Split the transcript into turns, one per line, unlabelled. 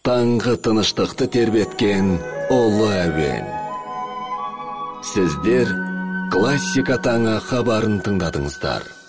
таңғы тыныштықты тербеткен ұлы әуен. Сіздер классика таңы хабарын тыңдадыңыздар.